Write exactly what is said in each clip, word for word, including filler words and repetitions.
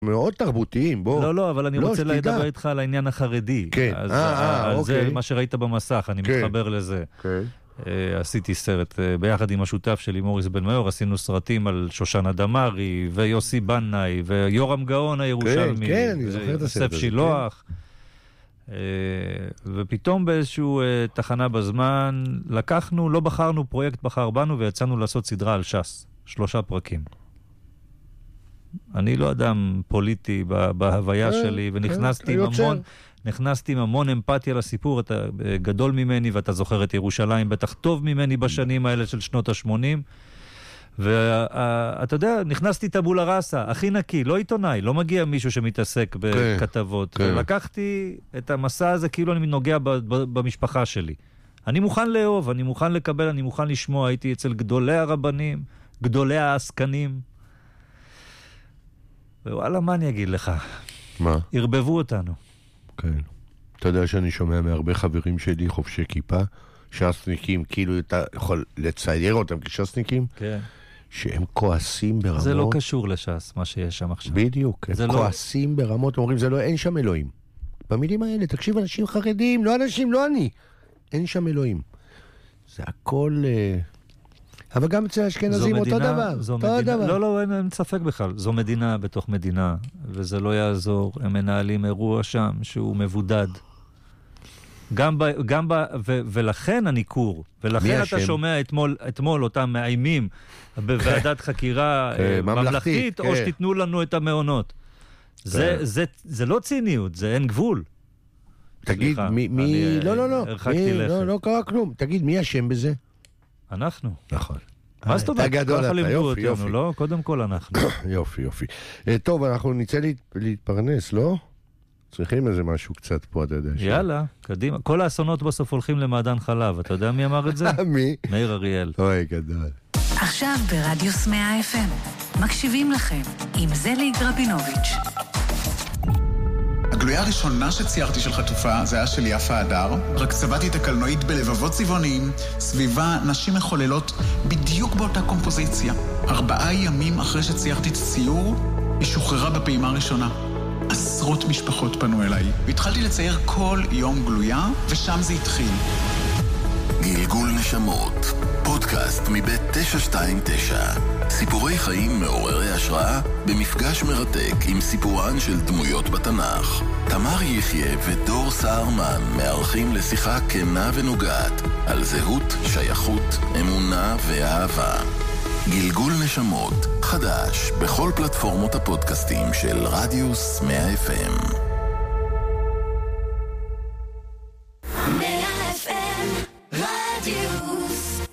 מאוד תרבותיים, בוא. לא, לא, אבל אני רוצה לדבר איתך על העניין החרדי. כן, אה, אוקיי. זה מה שראית במסך, אני מתחבר לזה. כן. עשיתי סרט ביחד עם השותף שלי, מוריס בן מאור, עשינו סרטים על שושנה דמרי, ויוסי בנאי, ויורם גאון הירושלמי. כן, כן, אני זוכר את הסרט הזה. סף שילוח. ופתאום באיזשהו תחנה בזמן, לקחנו, לא בחרנו, פרויקט בחר בנו, ויצאנו לעשות סדרה על ש"ס. שלושה פרקים. אני לא אדם פוליטי בהוויה שלי, ונכנסתי עם המון, נכנסתי עם המון אמפתיה לסיפור, אתה גדול ממני, ואתה זוכר את ירושלים, בטח טוב ממני בשנים האלה של שנות ה-שמונים, ואתה יודע, נכנסתי טבולה ראסה, הכי נקי, לא עיתונאי, לא מגיע מישהו שמתעסק בכתבות, ולקחתי את המסע הזה כאילו אני נוגע במשפחה שלי. אני מוכן לאהוב, אני מוכן לקבל, אני מוכן לשמוע, הייתי אצל גדולי הרבנים, גדולי העסקנים, ווואלה, מה אני אגיד לך? מה? הרבבו אותנו. כן. אתה יודע שאני שומע מהרבה חברים שלי, חובשי כיפה, ש"סניקים, כאילו אתה יכול לצייר אותם כש"סניקים, כן. שהם כועסים ברמות. זה לא קשור לש"ס, מה שיש שם עכשיו. בדיוק, הם לא... כועסים ברמות, אומרים, זה לא, אין שם אלוהים. במילים האלה, תקשיב, אנשים חרדים, לא אנשים, לא אני. אין שם אלוהים. זה הכל... אבל גם אצל האשכנזים אותו דבר. אותו מדינה, דבר. לא, לא, אין, אין ספק בכלל. זו מדינה בתוך מדינה, וזה לא יעזור. הם מנהלים אירוע שם שהוא מבודד. גם ב, גם ב, ו, ולכן הניכור, ולכן אתה שומע אתמול, אתמול אותם מאיימים בוועדת חקירה ממלכתית, או שתיתנו לנו את המעונות. זה, זה, זה לא ציניות, זה אין גבול. תגיד, מי, מי, לא, לא, לא, לא, לא קרה כלום. תגיד, מי אשם בזה? אנחנו. נכון. מה זאת אומרת? ככה לימדו אותנו, לא? קודם כל אנחנו. יופי, יופי. טוב, אנחנו נצא להתפרנס, לא? צריכים איזה משהו קצת פה, אתה יודע. יאללה, קדימה. כל האסונות בסוף הולכים למעדן חלב. אתה יודע מי אמר את זה? מי? מאיר אריאל. אוי, גדול. עכשיו ברדיוס מאה אף אם. מקשיבים לכם עם זליג רבינוביץ'. הגלויה הראשונה שציירתי של חטופה זה היה של יפה הדר, רק צבעתי את הקלנועית בלבבות צבעוניים, סביבה נשים מחוללות בדיוק באותה קומפוזיציה. ארבעה ימים אחרי שציירתי את הציור, היא שוחררה בפעימה הראשונה. עשרות משפחות פנו אליי, והתחלתי לצייר כל יום גלויה, ושם זה התחיל. גלגול נשמות, פודקאסט מבית תשע שתיים תשע. סיפורי חיים מעוררי השראה במפגש מרתק עם סיפורן של דמויות בתנ"ך. תמר יחיה ודור סהרמן מארחים לשיחה כנה ונוגעת על זהות, שייכות, אמונה ואהבה. גלגול נשמות, חדש בכל פלטפורמות הפודקאסטים של רדיוס מאה אף אם. מאה אף אם רדיוס.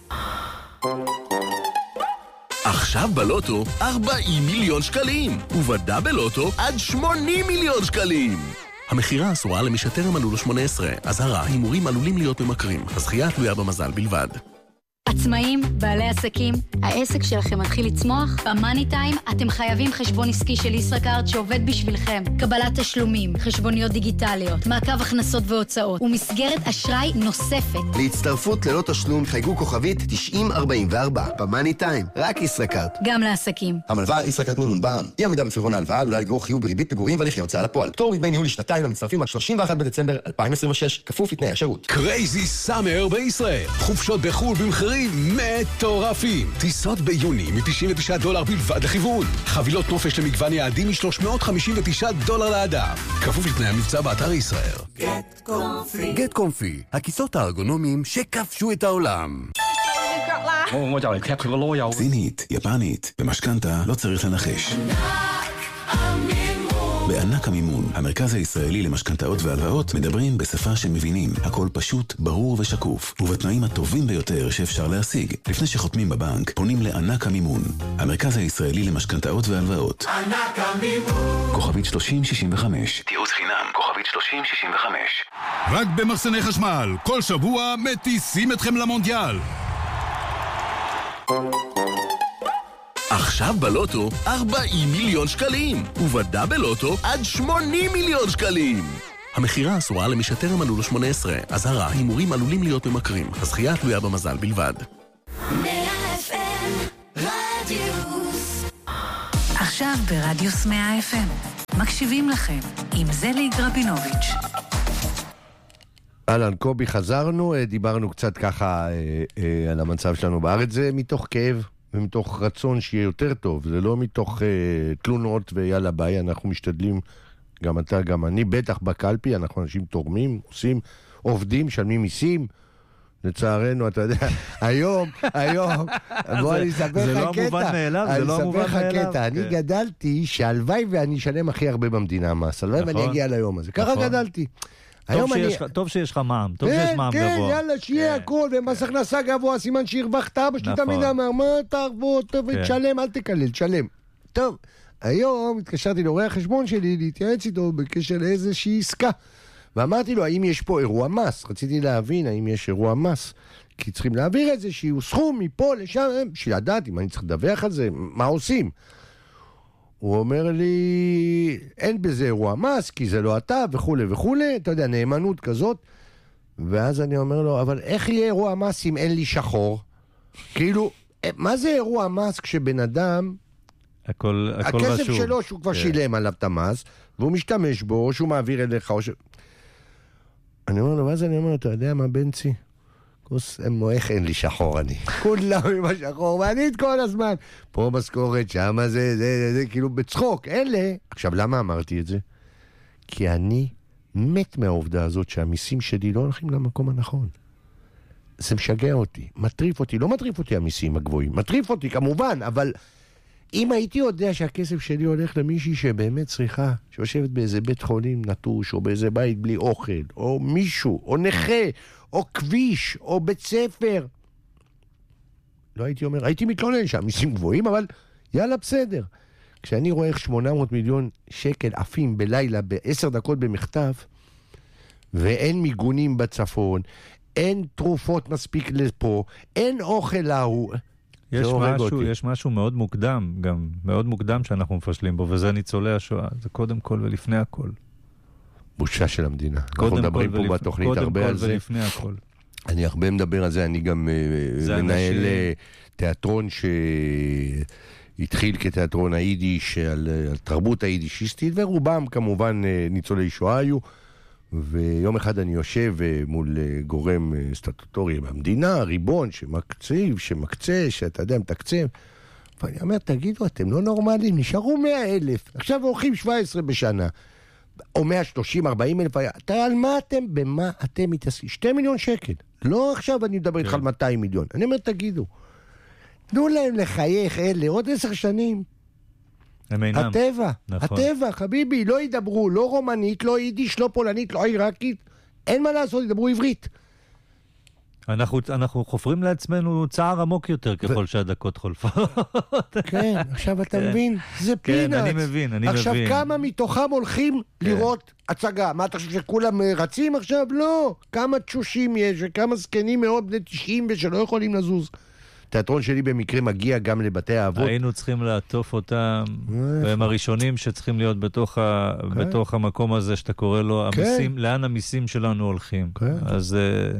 עכשיו בלוטו ארבעים מיליון שקלים, ובדאבל לוטו עד שמונים מיליון שקלים. המחירה אסורה למי שטרם מלאו לו שמונה עשרה, אזהרה, הימורים עלולים להיות ממכרים, הזכייה תלויה במזל בלבד. עצמאים, בעלי עסקים, העסק שלכם מתחיל לצמוח? במאני טיים אתם חייבים חשבון עסקי של ישראכרט שעובד בשבילכם. קבלת תשלומים, חשבוניות דיגיטליות, מעקב הכנסות והוצאות, ומסגרת אשראי נוספת. להצטרפות ללא תשלום חייגו כוכבית תשעים ארבעים וארבע. במאני טיים, רק ישראכרט. גם לעסקים. המלווה ישראכרט נון בע"מ. אי עמידה בפירעון ההלוואה עלולה לגרור חיוב בריבית פיגורים והליכי הוצאה לפועל. פטור מדמי ניהול לשנתיים למצטרפים עד שלושים ואחד בדצמבר אלפיים עשרים ושש, כפוף לתנאי השירות. קרייזי סאמר בישראל. חופשות בחו"ל במחירים מטורפים. טיסות ביוני מ-תשעים ותשעה דולר בלבד לכיוון. חבילות נופש למגוון יעדים מ-שלוש מאות חמישים ותשעה דולר לאדם. כפוף לתנאי המבצע באתר ישראל. גט קומפי. גט קומפי, הכיסאות הארגונומיים שכבשו את העולם. סינית, יפנית, במשכנתה לא צריך לנחש. בענק המימון, המרכז הישראלי למשכנתאות והלוואות, מדברים בשפה שמבינים. הכל פשוט, ברור ושקוף, ובתנאים הטובים ביותר שאפשר להשיג. לפני שחותמים בבנק, פונים לענק המימון, המרכז הישראלי למשכנתאות והלוואות. ענק המימון. כוכבית שלושים שישים וחמש. תיעוץ חינם, כוכבית שלושים שישים וחמש. רק במחסני חשמל, כל שבוע מטיסים אתכם למונדיאל. עכשיו בלוטו ארבעים מיליון שקלים, ובדאבל לוטו עד שמונים מיליון שקלים. המחירה אסורה למי שטרם מלאו לו שמונה עשרה, אזהרה, הימורים עלולים להיות ממכרים, הזכייה תלויה במזל בלבד. מאה אף אם רדיוס. עכשיו ברדיוס מאה אף אם. מקשיבים לכם עם זליג רבינוביץ'. אהלן, קובי, חזרנו, דיברנו קצת ככה אה, אה, על המצב שלנו בארץ. זה מתוך כאב ומתוך רצון שיהיה יותר טוב. זה לא מתוך אה, תלונות ויאללה ביי, אנחנו משתדלים, גם אתה, גם אני, בטח בקלפי, אנחנו אנשים תורמים, עושים, עובדים, שלמים מיסים. לצערנו, אתה יודע, היום, היום, בוא אני אספר לך קטע. זה לא המובן מאליו, זה לא המובן מאליו. אני גדלתי שהלוואי ואני אשלם הכי הרבה במדינה מס, הלוואי ואני אגיע ליום הזה. ככה גדלתי. טוב שיש לך מע"מ, טוב שיש מע"מ גבוה. כן, יאללה, שיהיה הכל, ומס הכנסה גבוה, סימן שהרווחת, אבא שלי תמיד אמר, מה תערבות, תשלם, אל תקלל, תשלם. טוב, היום התקשרתי לעורך החשבון שלי להתייעץ איתו בקשר לאיזושהי עסקה. ואמרתי לו, האם יש פה אירוע מס? רציתי להבין האם יש אירוע מס. כי צריכים להעביר איזשהו סכום מפה לשם, בשביל לדעת אם אני צריך לדווח על זה, מה עושים? הוא אומר לי, אין בזה אירוע מס, כי זה לא אתה, וכו' וכו', אתה יודע, נאמנות כזאת. ואז אני אומר לו, אבל איך יהיה אירוע מס אם אין לי שחור? כאילו, מה זה אירוע מס כשבן אדם, הכל, הכל הכסף רשום. שלו שהוא כבר שילם עליו את המס, והוא משתמש בו, או שהוא מעביר אליך, או ש... אני אומר לו, ואז אני אומר לו, אתה יודע מה בנצי? כוס מוח, אין לי שחור אני. כולם עם השחור, ואני את כל הזמן. פה משכורת, שמה זה, זה, זה, זה, כאילו בצחוק, אלה. עכשיו, למה אמרתי את זה? כי אני מת מהעובדה הזאת שהמיסים שלי לא הולכים למקום הנכון. זה משגע אותי, מטריף אותי, לא מטריף אותי המיסים הגבוהים, מטריף אותי כמובן, אבל אם הייתי יודע שהכסף שלי הולך למישהי שבאמת צריכה, שיושבת באיזה בית חולים נטוש, או באיזה בית בלי אוכל, או מישהו, או נכה, או כביש, או בית ספר, לא הייתי אומר, הייתי מתלונן שהמיסים גבוהים, אבל יאללה בסדר. כשאני רואה איך שמונה מאות מיליון שקל עפים בלילה, בעשר דקות במכתב, ואין מיגונים בצפון, אין תרופות מספיק לפה, אין אוכל להוא, יש משהו, יש משהו מאוד מוקדם, גם מאוד מוקדם שאנחנו מפשלים בו, וזה ניצולי השואה. זה קודם כל ולפני הכל. בושה של המדינה. אנחנו מדברים פה בתוכנית הרבה על זה. קודם כל ולפני הכל. אני הרבה מדבר על זה, אני גם מנהל תיאטרון שהתחיל כתיאטרון היידיש, על תרבות היידישיסטית, ורובם כמובן ניצולי שואה היו. ויום אחד אני יושב מול גורם סטטוטורי במדינה, ריבון שמקציב, שמקצה, שאתה יודע, מתקצב. ואני אומר, תגידו, אתם לא נורמליים, נשארו מאה אלף, עכשיו הולכים שבע עשרה בשנה, או מאה שלושים ארבעים אלף, אתה על מה אתם, במה אתם מתעסקים? שתי מיליון שקל. לא עכשיו אני מדבר איתך על מאתיים מיליון. אני אומר, תגידו, תנו להם לחייך אלה, עוד עשר שנים. הטבע, נכון. הטבע, חביבי, לא ידברו, לא רומנית, לא יידיש, לא פולנית, לא עיראקית, אין מה לעשות, ידברו עברית. אנחנו, אנחנו חופרים לעצמנו צער עמוק יותר ככל ו... שהדקות חולפות. כן, עכשיו אתה מבין? זה פינאץ. כן, אני מבין, אני עכשיו, מבין. עכשיו כמה מתוכם הולכים כן. לראות הצגה? מה אתה חושב שכולם רצים עכשיו? לא. כמה תשושים יש וכמה זקנים מאוד בני תשעים ושלא יכולים לזוז. התיאטרון שלי במקרה מגיע גם לבתי האבות. היינו צריכים לעטוף אותם, והם הראשונים שצריכים להיות בתוך, ה... בתוך המקום הזה שאתה קורא לו, המיסים, לאן המיסים שלנו הולכים. אז...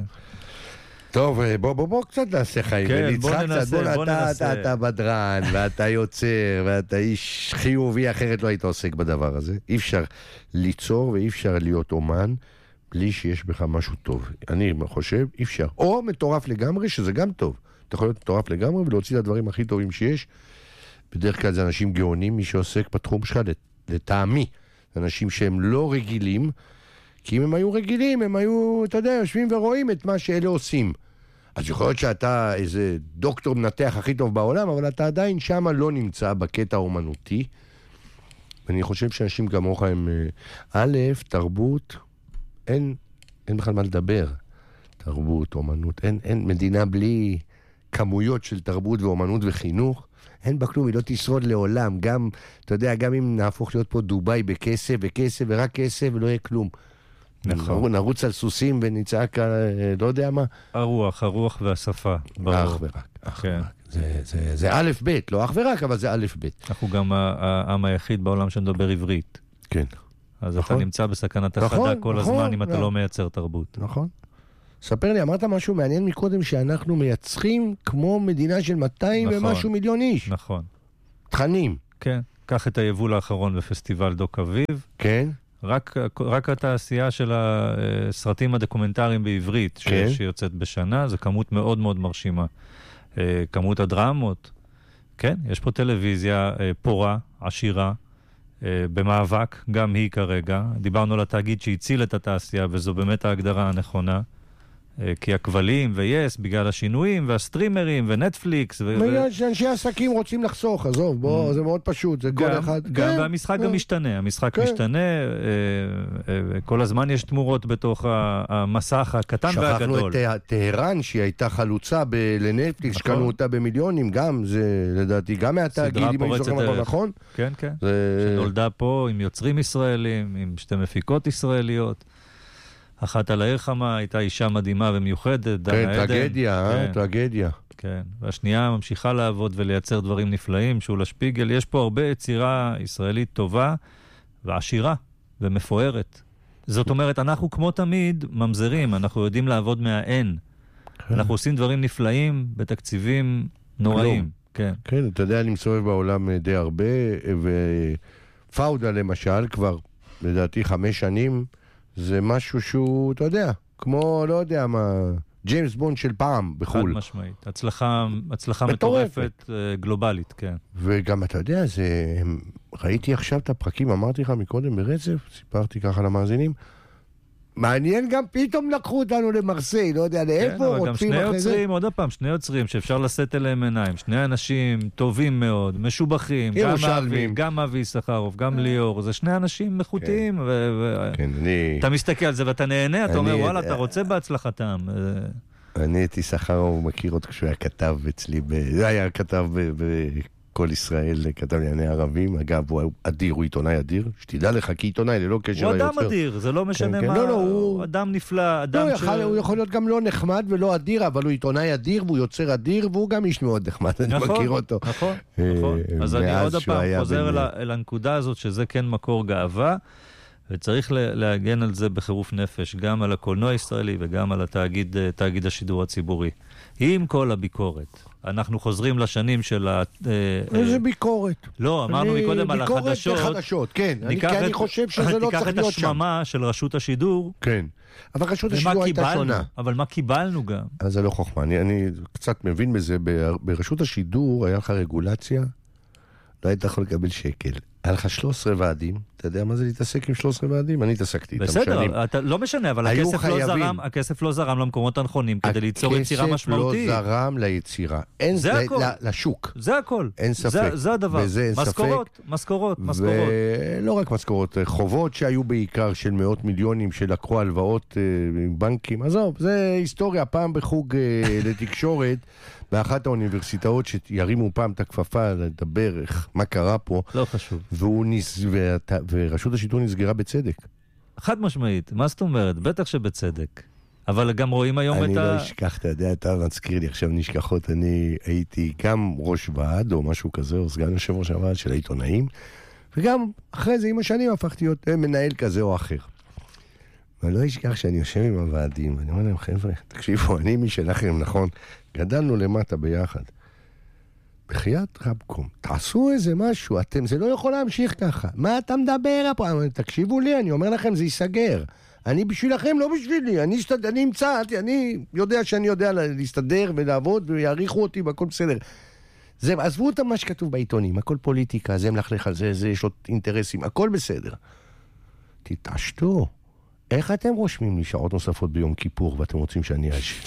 טוב, בוא, בוא, בוא קצת נעשה חיים. כן, בוא ננסה, בוא, בוא אתה, ננסה. אתה, אתה בדרן, ואתה יוצר, ואתה איש חיובי, אחרת לא היית עוסק בדבר הזה. אי אפשר ליצור ואי אפשר להיות אומן, בלי שיש בך משהו טוב. אני חושב, אי אפשר. או מטורף לגמרי, שזה גם טוב. אתה יכול להיות מטורף לגמרי ולהוציא את הדברים הכי טובים שיש. בדרך כלל זה אנשים גאונים, מי שעוסק בתחום שלך, לטעמי. אנשים שהם לא רגילים, כי אם הם היו רגילים, הם היו, אתה יודע, יושבים ורואים את מה שאלה עושים. אז יכול להיות שאתה איזה דוקטור מנתח הכי טוב בעולם, אבל אתה עדיין שם לא נמצא בקטע האומנותי. ואני חושב שאנשים כמוך הם, א', תרבות, אין, אין בכלל מה לדבר. תרבות, אומנות, אין, אין מדינה בלי כמויות של תרבות ואומנות וחינוך. אין בה כלום, היא לא תשרוד לעולם. גם, אתה יודע, גם אם נהפוך להיות פה דוביי בכסף וכסף ורק כסף ולא יהיה כלום. נכון. נרוץ על סוסים ונצעק, לא יודע מה. הרוח, הרוח והשפה. אך ורק, אך ורק. זה, זה, זה א' ב', לא אך ורק, אבל זה א' ב'. אנחנו גם העם היחיד בעולם שמדבר עברית. כן. אז אתה נמצא בסכנת החדה כל הזמן אם אתה לא מייצר תרבות. נכון. ספר לי, אמרת משהו מעניין מקודם שאנחנו מייצרים כמו מדינה של מאתיים ומשהו מיליון איש. נכון. תכנים. כן. קח את היבול האחרון בפסטיבל דוק אביב. כן. רק, רק התעשייה של הסרטים הדוקומנטריים בעברית כן. ש, שיוצאת בשנה, זה כמות מאוד מאוד מרשימה. כמות הדרמות, כן, יש פה טלוויזיה פורה, עשירה, במאבק, גם היא כרגע. דיברנו על התאגיד שהציל את התעשייה, וזו באמת ההגדרה הנכונה. כי הכבלים ויס, בגלל השינויים, והסטרימרים, ונטפליקס. אנשי עסקים רוצים לחסוך, עזוב, בוא, זה מאוד פשוט, זה כל אחד. גם, והמשחק גם משתנה, המשחק משתנה, כל הזמן יש תמורות בתוך המסך הקטן והגדול. שכחנו את טהרן, שהיא הייתה חלוצה לנטפליקס, שקנו אותה במיליונים, גם, זה לדעתי, גם מהתאגיד, אם אני זוכר נכון. כן, כן, שנולדה פה עם יוצרים ישראלים, עם שתי מפיקות ישראליות. אחת על העיר חמה, הייתה אישה מדהימה ומיוחדת, דנה עדן. כן, טרגדיה, אה? טרגדיה. כן, והשנייה ממשיכה לעבוד ולייצר דברים נפלאים, שולה שפיגל. יש פה הרבה יצירה ישראלית טובה ועשירה ומפוארת. זאת אומרת, אנחנו כמו תמיד ממזרים, אנחנו יודעים לעבוד מהאין. אנחנו עושים דברים נפלאים בתקציבים נוראים. כן. כן, אתה יודע, אני מסובב בעולם די הרבה, ופאודה למשל, כבר לדעתי חמש שנים, זה משהו שהוא, אתה יודע, כמו, לא יודע מה, ג'יימס בונד של פעם בחול. חד משמעית. הצלחה, הצלחה מטורפת, גלובלית, כן. וגם, אתה יודע, זה, ראיתי עכשיו את הפרקים, אמרתי לך מקודם ברצף, סיפרתי ככה למאזינים, מעניין גם פתאום לקחו אותנו למרסיי, לא יודע לאיפה, כן, אבל גם שני יוצרים, עוד הפעם, שני יוצרים שאפשר לשאת אליהם עיניים, שני אנשים טובים מאוד, משובחים, גם אבי, גם אבי סחרוף, גם ליאור, זה שני אנשים איכותיים, ואתה מסתכל על זה ואתה נהנה, אתה אומר, וואלה, אתה רוצה בהצלחתם. אני הייתי סחרוף, מכיר אותו כשהוא היה כתב אצלי, זה היה כתב כל ישראל, כתב לענייני ערבים, אגב, הוא אדיר, הוא עיתונאי אדיר, שתדע לך, כי עיתונאי ללא קשר הוא ליוצר. אדם אדיר, זה לא משנה מה, הוא אדם נפלא, אדם ש... הוא יכול להיות גם לא נחמד ולא אדיר, אבל הוא עיתונאי אדיר, והוא יוצר אדיר, והוא גם איש מאוד נחמד, אני מכיר אותו. נכון, נכון. אז אני עוד הפעם חוזר אל הנקודה הזאת, שזה כן מקור גאווה, וצריך להגן על זה בחירוף נפש, גם על הקולנוע הישראלי וגם על התאגיד, תאגיד השידור הציבורי. עם כל הביקורת. אנחנו חוזרים לשנים של ה... איזה ביקורת? לא, אמרנו מקודם על החדשות. ביקורת וחדשות, כן. כי אני חושב שזה לא צריך להיות שם. תיקח את השממה של רשות השידור. כן. אבל רשות השידור הייתה שונה. אבל מה קיבלנו גם? אז זה לא חוכמה. אני קצת מבין בזה. ברשות השידור היה לך רגולציה, לא היית יכול לקבל שקל. היה לך שלושה עשר ועדים, אתה יודע מה זה להתעסק עם שלושה עשר ועדים? אני התעסקתי איתם שנים. בסדר, אתה, לא משנה, אבל הכסף לא, זרם, הכסף לא זרם למקומות הנכונים כדי ליצור יצירה משמעותית. הכסף לא זרם ליצירה. אין, זה ל, הכל. ל, לשוק. זה הכל. אין ספק. זה, זה הדבר. וזה אין משכורות, ספק. משכורות, משכורות. ולא רק משכורות, חובות שהיו בעיקר של מאות מיליונים שלקחו הלוואות עם בנקים. עזוב, זה היסטוריה, פעם בחוג לתקשורת. באחת האוניברסיטאות שירימו פעם את הכפפה לדבר איך, מה קרה פה. לא חשוב. והוא נס... ואת... ורשות השידור נסגרה בצדק. חד משמעית, מה זאת אומרת? בטח שבצדק. אבל גם רואים היום את ה... אני לא אשכח, אתה יודע, אתה מזכיר לי עכשיו נשכחות, אני הייתי גם ראש ועד או משהו כזה, או סגן יושב ראש הוועד של העיתונאים, וגם אחרי זה עם השנים הפכתי להיות מנהל כזה או אחר. ואני לא אשכח שאני יושב עם הוועדים, ואני אומר להם, חבר'ה, תקשיבו, אני משלכם, נכון, גדלנו למטה ביחד. בחיית רבקום, תעשו איזה משהו, אתם, זה לא יכול להמשיך ככה. מה אתה מדבר פה? תקשיבו לי, אני אומר לכם, זה ייסגר. אני בשבילכם, לא בשבילי. אני, שתד... אני אמצא, אני יודע שאני יודע להסתדר ולעבוד, ויעריכו אותי, והכל בסדר. זה, עזבו אותם מה שכתוב בעיתונים, הכל פוליטיקה, זה מלכלך על זה, זה יש לו אינטרסים, הכל בסדר. תתעשתו. איך אתם רושמים לי שעות נוספות ביום כיפור, ואתם רוצים שאני אשאיר?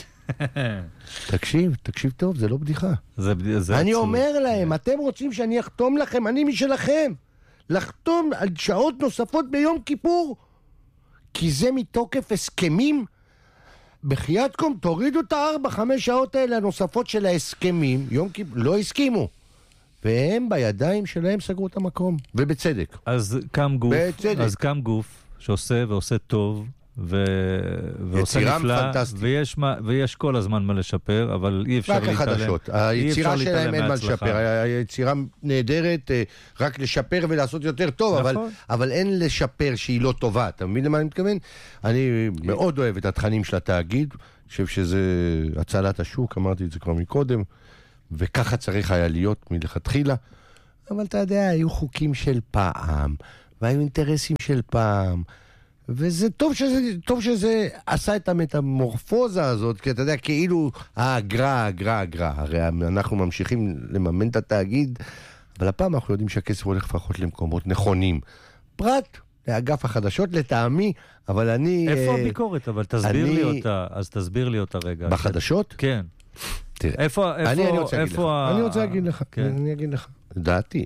תקשיב, תקשיב טוב, זה לא בדיחה. זה, זה אני עצור. אומר להם, אתם רוצים שאני אחתום לכם, אני משלכם, לחתום על שעות נוספות ביום כיפור, כי זה מתוקף הסכמים. בחיית קום, תורידו את הארבע, חמש שעות האלה הנוספות של ההסכמים, יום כיפור, לא הסכימו. והם בידיים שלהם סגרו את המקום, ובצדק. אז קם גוף, בצדק. אז קם גוף שעושה ועושה טוב, ו... ועושה נפלא, ויש, מה... ויש כל הזמן מה לשפר, אבל אי אפשר להתעלם. רק החדשות. היצירה שלהם אין מה לשפר. היצירה נהדרת, רק לשפר ולעשות יותר טוב, נכון. אבל, אבל אין לשפר שהיא לא טובה. אתה מבין למה אני מתכוון? אני מאוד אוהב את התכנים של התאגיד, חושב שזה הצלת השוק, אמרתי את זה כבר מקודם, וככה צריך היה להיות מלכתחילה. אבל אתה יודע, היו חוקים של פעם, והיו אינטרסים של פעם, וזה טוב שזה, טוב שזה עשה את המטמורפוזה הזאת, כי אתה יודע, כאילו, האגרה, אגרה, אגרה. הרי אנחנו ממשיכים לממן את התאגיד, אבל הפעם אנחנו יודעים שהכסף הולך לפחות למקומות נכונים. פרט לאגף החדשות, לטעמי, אבל אני... איפה הביקורת? אבל תסביר אני... לי אותה, אז תסביר לי אותה רגע. בחדשות? כן. תראה, איפה, איפה, אני, אני רוצה להגיד לך. ה... אני רוצה להגיד לך. כן. אני אגיד לך. דעתי.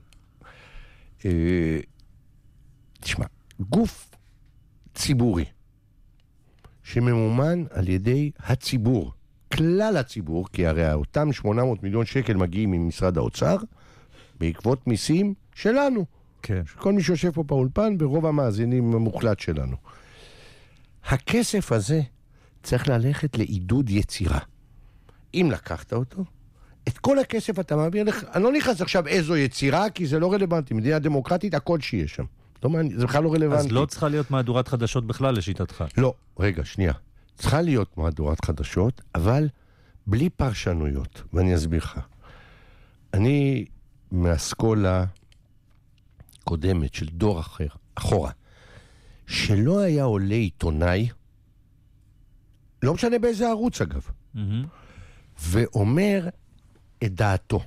אה, תשמע, גוף ציבורי שממומן על ידי הציבור, כלל הציבור, כי הרי אותם שמונה מאות מיליון שקל מגיעים ממשרד האוצר, בעקבות מיסים שלנו. כן. כל מי שיושב פה באולפן, ברוב המאזינים המוחלט שלנו. הכסף הזה צריך ללכת לעידוד יצירה. אם לקחת אותו, את כל הכסף אתה מעביר לך, אני לא נכנס עכשיו איזו יצירה, כי זה לא רלוונטי. מדינה דמוקרטית, הכל שיש שם. לא מעניין, זה בכלל לא רלוונטי. אז לא צריכה להיות מהדורת חדשות בכלל לשיטתך. לא, רגע, שנייה. צריכה להיות מהדורת חדשות, אבל בלי פרשנויות. ואני אסביר לך. אני מהסקולה קודמת של דור אחר, אחורה, שלא היה עולה עיתונאי, לא משנה באיזה ערוץ אגב, mm-hmm. ואומר את דעתו.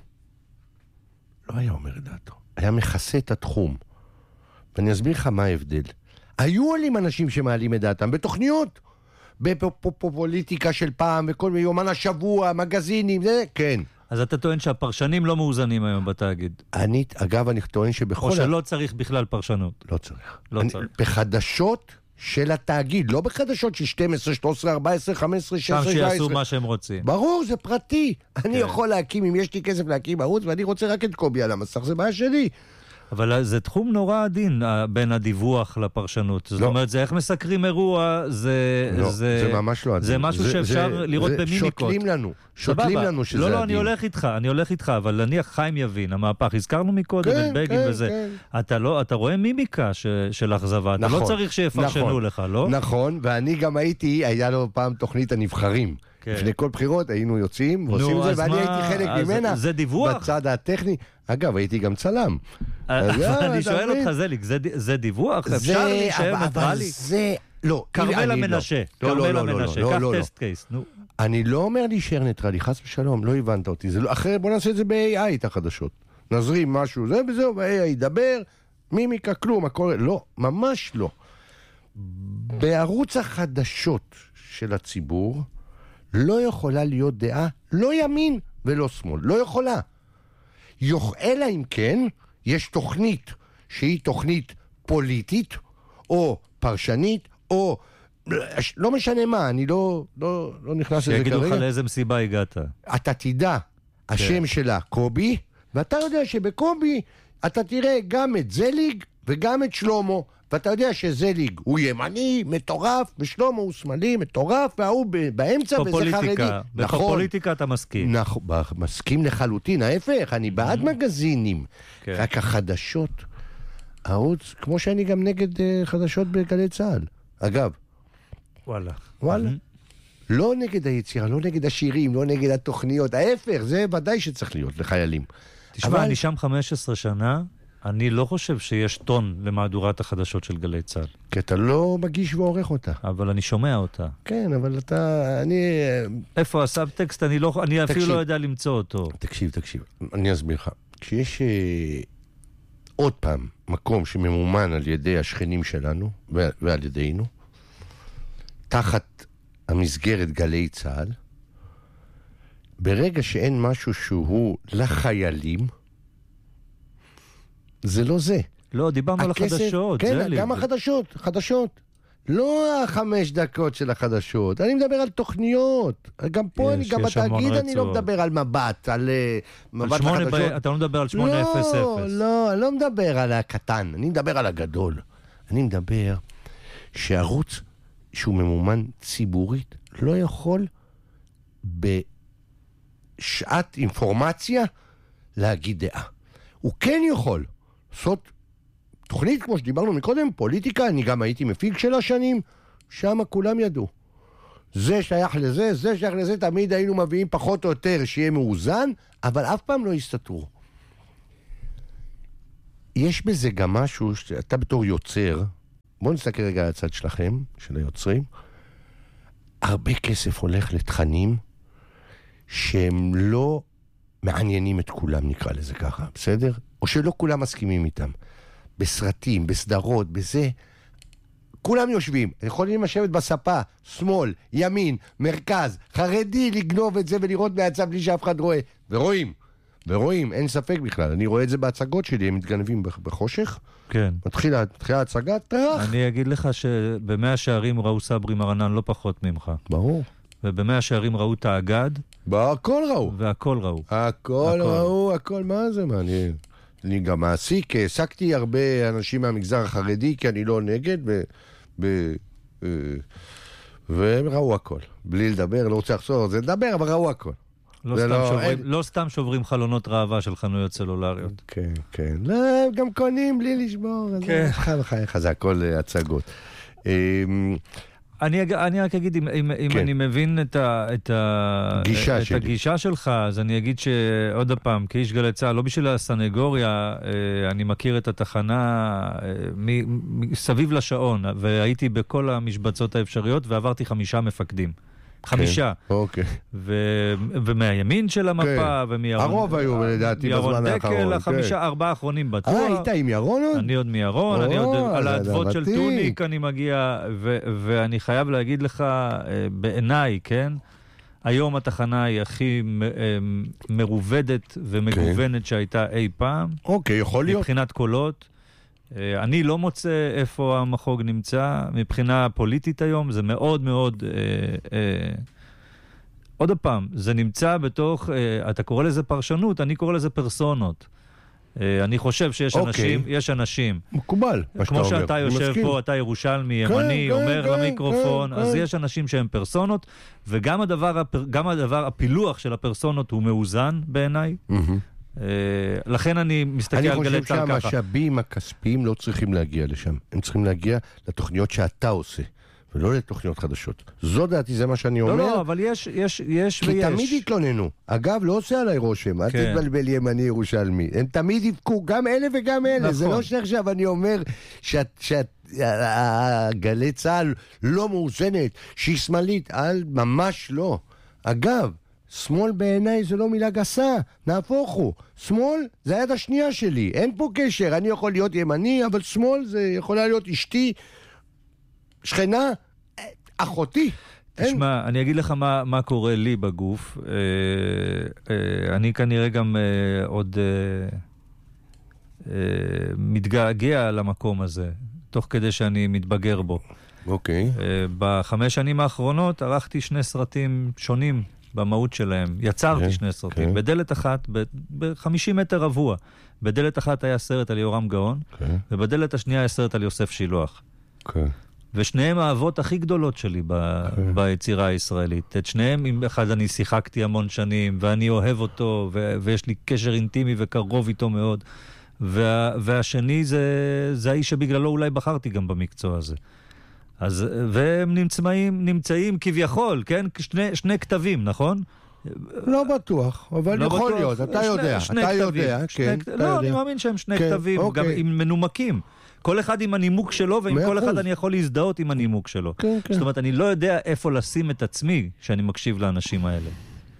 לא היה אומר את דעתו. היה מכסה את התחום. ואני אסביר לך מה ההבדל. היו עולים אנשים שמעלים את דעתם בתוכניות, בפוליטיקה של פעם, וכל יומן השבוע, מגזינים, זה, כן. אז אתה טוען שהפרשנים לא מאוזנים היום בתאגיד. אני, אגב, אני טוען שבכל... או שלא צריך בכלל פרשנות. לא צריך. לא אני, צריך. בחדשות של התאגיד, לא בחדשות של שתים עשרה, שלוש עשרה, ארבע עשרה, חמש עשרה, שש עשרה, שם שבע עשרה. שיעשו מה שהם רוצים. ברור, זה פרטי. אני יכול להקים, אם יש לי כסף להקים ערוץ, ואני רוצה רק את קובי על המסך, זה בעיה שלי. אבל זה תחום נורא עדין בין הדיווח לפרשנות. זאת אומרת, זה איך מסקרים אירוע, זה... לא, זה ממש לא עדין. זה משהו שאפשר לראות במימיקות. שותלים לנו, שותלים לנו שזה עדין. לא, לא, אני הולך איתך, אני הולך איתך, אבל נניח חיים יבין, המהפך, הזכרנו מקודם את בגין וזה. אתה רואה מימיקה של אכזבה, אתה לא צריך שיפרשנו לך, לא? נכון, ואני גם הייתי, היה לו פעם תוכנית הנבחרים. לפני כל בחירות היינו יוצאים ועושים את זה, ואני הייתי חלק ממנה. זה דיווח? בצד הטכני. אגב, הייתי גם צלם. אני שואל אותך, זליק, זה דיווח? אפשר להישאר ניטרלי? זה... לא. קרמלה מנשה. קרמלה מנשה. קח טסט קייס, נו. אני לא אומר להישאר ניטרלי, חס ושלום, לא הבנת אותי. אחרי, בוא נעשה את זה ב-איי איי, את החדשות. נזרים משהו, זה וזהו, ב-איי איי ידבר, מימיקה, כלום, הכל... לא, ממש לא. בערוץ החדשות של הציבור, לא יכולה להיות דעה, לא ימין ולא שמאל, לא יכולה. אלא אם כן, יש תוכנית שהיא תוכנית פוליטית, או פרשנית, או לא משנה מה, אני לא, לא, לא נכנס לזה כרגע. שיגידו לך לאיזה מסיבה הגעת. אתה תדע, השם שלה קובי, ואתה יודע שבקובי אתה תראה גם את זליג וגם את שלמה, ואתה יודע שזליג הוא ימני, מטורף, ושלמה הוא שמאלי, מטורף, והוא באמצע וזה חרדי. נכון. בפוליטיקה אתה מסכים. נכון, מסכים לחלוטין, ההפך, אני בעד מגזינים. רק החדשות, הערוץ, כמו שאני גם נגד חדשות בגלי צהל. אגב. וואלה. וואלה. לא נגד היצירה, לא נגד השירים, לא נגד התוכניות, ההפך, זה ודאי שצריך להיות לחיילים. תשמע, אני שם חמש עשרה שנה, אני לא חושב שיש טון למהדורת החדשות של גלי צהל. כי אתה לא מגיש ועורך אותה. אבל אני שומע אותה. כן, אבל אתה... אני... איפה הסאבטקסט? אני, לא, אני אפילו לא יודע למצוא אותו. תקשיב, תקשיב. אני אסביר לך. כשיש אה, עוד פעם מקום שממומן על ידי השכנים שלנו ו- ועל ידינו, תחת המסגרת גלי צהל, ברגע שאין משהו שהוא לחיילים, זה לא זה. לא, דיברנו על החדשות. כן, גם החדשות, חדשות. לא החמש דקות של החדשות. אני מדבר על תוכניות. גם פה, אני, גם בתאגיד אני לא מדבר על מבט, על מבט החדשות. אתה לא מדבר על שמונה אפס אפס. לא, לא, אני לא מדבר על הקטן. אני מדבר על הגדול. אני מדבר שערוץ שהוא ממומן ציבורית לא יכול בשעת אינפורמציה להגיד דעה. הוא כן יכול לעשות תוכנית, כמו שדיברנו מקודם, פוליטיקה, אני גם הייתי מפיק של השנים, שם כולם ידעו. זה שייך לזה, זה שייך לזה, תמיד היינו מביאים פחות או יותר שיהיה מאוזן, אבל אף פעם לא יסתתרו. יש בזה גם משהו, שאתה בתור יוצר, בואו נסתכל רגע על הצד שלכם, של היוצרים, הרבה כסף הולך לתכנים שהם לא מעניינים את כולם, נקרא לזה ככה, בסדר? או שלא כולם מסכימים איתם. בסרטים, בסדרות, בזה, כולם יושבים, יכולים לשבת בספה, שמאל, ימין, מרכז, חרדי, לגנוב את זה ולראות מהצד בלי שאף אחד רואה. ורואים, ורואים, אין ספק בכלל. אני רואה את זה בהצגות שלי, הם מתגנבים בחושך. כן. מתחילה, מתחילה הצגה, טרח. אני אגיד לך שבמאה שערים ראו סברי מרנן לא פחות ממך. ברור. ובמאה שערים ראו את האגד. הכל ראו. והכל ראו. הכל ראו, הכל, מה זה מעניין? אני גם מעסיק, העסקתי הרבה אנשים מהמגזר החרדי, כי אני לא נגד, ו... ב... והם ראו הכל. בלי לדבר, לא רוצה לחזור, זה לדבר, אבל ראו הכל. לא סתם, לא, שוברים, אין... לא סתם שוברים חלונות ראווה של חנויות סלולריות. כן, כן. לא, הם גם קונים בלי לשבור. כן. חייך, חייך, זה הכל הצגות. אני, אני רק אגיד, אם, אם, אם אני מבין את, ה, את, ה, גישה, את הגישה שלך, אז אני אגיד שעוד הפעם, כאיש גלי צהל, לא בשביל הסנגוריה, אני מכיר את התחנה סביב לשעון, והייתי בכל המשבצות האפשריות, ועברתי חמישה מפקדים. חמישה. אוקיי. ומהימין של המפה, ומירון... הרוב היו, לדעתי, בזמן האחרון. ירון דקל, החמישה, ארבעה האחרונים בטוח. אה, היית עם ירון עוד? אני עוד מירון, אני עוד על העדבות של טוניק אני מגיע, ואני חייב להגיד לך, בעיניי, כן? היום התחנה היא הכי מרובדת ומגוונת שהייתה אי פעם. אוקיי, יכול להיות. מבחינת קולות. אני לא מוצא איפה המחוג נמצא, מבחינה פוליטית היום, זה מאוד מאוד... אה, אה, עוד פעם, זה נמצא בתוך, אה, אתה קורא לזה פרשנות, אני קורא לזה פרסונות. אה, אני חושב שיש אוקיי. אנשים, יש אנשים. מקובל, מה שאתה כמו אומר. שאתה יושב מסכים. פה, אתה ירושלמי, כן, ימני, כן, אומר כן, למיקרופון, כן, אז כן. יש אנשים שהם פרסונות, וגם הדבר, גם הדבר, הפילוח של הפרסונות הוא מאוזן בעיניי. לכן אני מסתכל על גלי צהל ככה. אני חושב שהמשאבים הכספיים לא צריכים להגיע לשם. הם צריכים להגיע לתוכניות שאתה עושה, ולא לתוכניות חדשות. זו דעתי, זה מה שאני אומר. לא, לא, אבל יש, יש, יש כי ויש. כי תמיד התלוננו. אגב, לא עושה עליי רושם. אל תתבלבל ימני ירושלמי. הם תמיד יבקו, גם אלה וגם אלה. זה לא שעכשיו אני אומר שהגלי צהל לא מאוזנת, שהיא שמאלית. ממש לא. אגב, שמאל בעיניי זה לא מילה גסה, נהפוך הוא. שמאל זה היד השנייה שלי, אין פה קשר, אני יכול להיות ימני, אבל שמאל זה יכולה להיות אשתי, שכנה, אחותי. תשמע, אני אגיד לך מה, מה קורה לי בגוף. אה, אה, אני כנראה גם אה, עוד אה, אה, מתגעגע למקום הזה, תוך כדי שאני מתבגר בו. אוקיי. אה, בחמש שנים האחרונות ערכתי שני סרטים שונים. במהות שלהם. יצרתי שני סרטים. בדלת אחת, ב-חמישים מטר רבוע. בדלת אחת היה סרט על יורם גאון, ובדלת השנייה היה סרט על יוסף שילוח. ושניהם האהבות הכי גדולות שלי ביצירה הישראלית. את שניהם, עם אחד אני שיחקתי המון שנים, ואני אוהב אותו, ויש לי קשר אינטימי וקרוב איתו מאוד. והשני זה האיש שבגללו אולי בחרתי גם במקצוע הזה. אז, והם נמצאים, נמצאים כביכול, כן? שני, שני כתבים, נכון? לא בטוח, אבל לא יכול בטוח, להיות, אתה שני, יודע, שני אתה כתבים, יודע, שני, כן. לא, יודע. אני מאמין שהם שני כן, כתבים, אוקיי. גם עם מנומקים. כל אחד עם הנימוק שלו, ועם כל אחד אחוז. אני יכול להזדהות עם הנימוק שלו. כן, כן. זאת אומרת, אני לא יודע איפה לשים את עצמי כשאני מקשיב לאנשים האלה.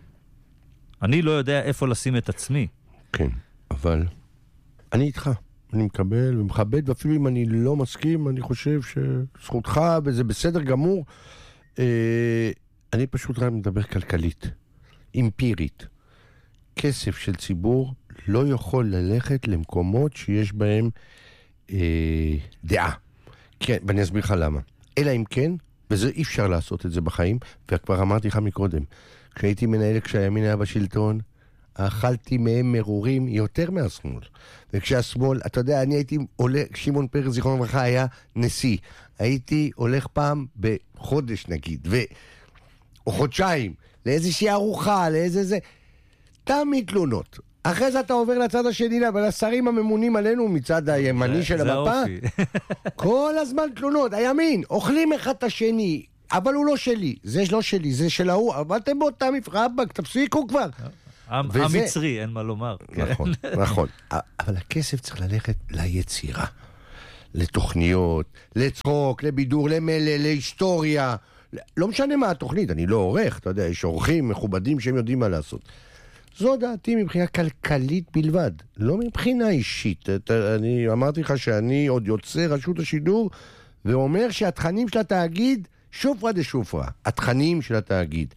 אני לא יודע איפה לשים את עצמי. כן, אבל אני איתך. אני מקבל ומכבד, ואפילו אם אני לא מסכים, אני חושב שזכותך, וזה בסדר גמור. אה, אני פשוט רק מדבר כלכלית, אמפירית. כסף של ציבור לא יכול ללכת למקומות שיש בהם אה, דעה. כן, ואני אסביר לך למה. אלא אם כן, וזה אי אפשר לעשות את זה בחיים, וכבר אמרתי לך מקודם, כשהייתי מנהל, כשהימין היה בשלטון, אכלתי מהם מרורים יותר מהשמאל. וכשהשמאל, אתה יודע, אני הייתי עולה, שמעון פרס זיכרון לברכה היה נשיא. הייתי הולך פעם בחודש נגיד, ו... או חודשיים, לאיזושהי ארוחה, לאיזה זה. תמיד תלונות. אחרי זה אתה עובר לצד השני, אבל השרים הממונים עלינו מצד הימני של המפה. כל הזמן תלונות. הימין, אוכלים אחד את השני. אבל הוא לא שלי, זה לא שלי, זה של ההוא, אבל אתם באותה מפרבק, תפסיקו כבר. המצרי, אין מה לומר. נכון, נכון. אבל הכסף צריך ללכת ליצירה, לתוכניות, לצחוק, לבידור, למלל, להיסטוריה. לא משנה מה התוכנית, אני לא עורך, אתה יודע, יש עורכים מכובדים שהם יודעים מה לעשות. זו דעתי מבחינה כלכלית בלבד, לא מבחינה אישית. אני אמרתי לך שאני עוד יוצא רשות השידור, ואומר שהתכנים של התאגיד, שופרה דה שופרה, התכנים של התאגיד.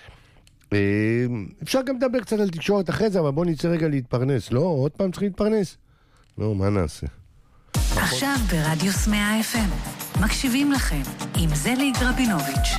אפשר גם לדבר קצת על תקשורת אחרי זה, אבל בוא נצא רגע להתפרנס. לא, עוד פעם צריך להתפרנס? לא, מה נעשה? עכשיו ברדיוס מאה אף אם, מקשיבים לכם עם זליג רבינוביץ'.